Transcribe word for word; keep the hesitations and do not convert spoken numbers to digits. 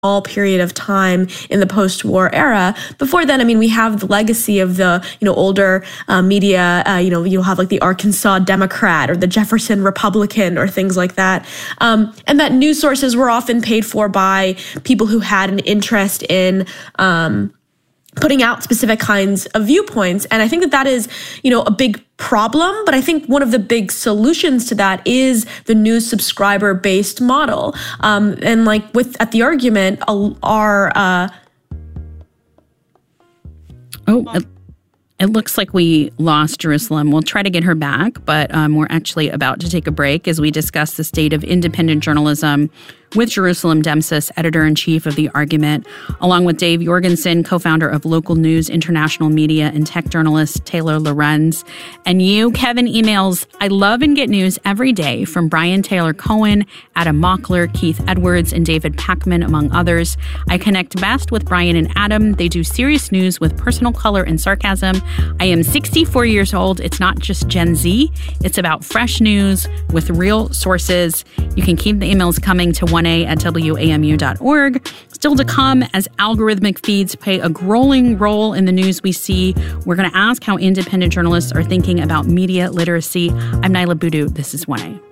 all period of time in the post-war era. Before then, I mean, we have the legacy of the, you know, older uh, media, uh, you know, you'll have like the Arkansas Democrat or the Jefferson Republican or things like that. Um, and that news sources were often paid for by people who had an interest in um, putting out specific kinds of viewpoints. And I think that that is, you know, a big problem. But I think one of the big solutions to that is the news subscriber-based model. Um, and like with at the argument, our uh, oh. Uh- It looks like we lost Jerusalem. We'll try to get her back, but um, we're actually about to take a break as we discuss the state of independent journalism with Jerusalem Demsis, editor-in-chief of The Argument, along with Dave Jorgensen, co-founder of Local News International Media, and tech journalist Taylor Lorenz. And you, Kevin, emails, I love and get news every day from Brian Taylor Cohen, Adam Mockler, Keith Edwards, and David Pakman, among others. I connect best with Brian and Adam. They do serious news with personal color and sarcasm. I am sixty-four years old. It's not just Gen Z. It's about fresh news with real sources. You can keep the emails coming to one a at W A M U dot org. Still to come, as algorithmic feeds play a growing role in the news we see, we're going to ask how independent journalists are thinking about media literacy. I'm Nyla Boodoo. This is one A.